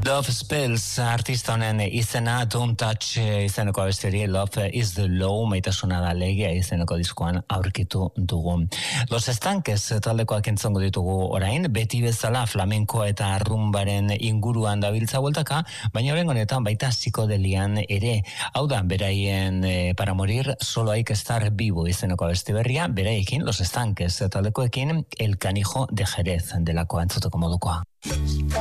Love Spells artista honen izena, Don't Touch izeneko abesteri, Love is the Law, maitasuna da legia izeneko diskoan aurkitu dugu. Los Estanques taldekoak entzongo ditugu orain, beti bezala flamenkoa eta rumbaren inguruan dabiltza bueltaka, baina orain honetan baita psikodelian ere. Hau da, beraien para morir, solo hay que estar vivo izeneko abesti berria, beraiekin, Los Estanques taldekoekin, El Canijo de Jerez delakoa entzuteko modukoa.